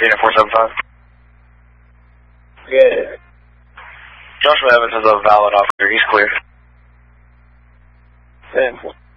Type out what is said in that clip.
Unit 475. Good. Joshua Evans is a valid officer. He's clear. 10.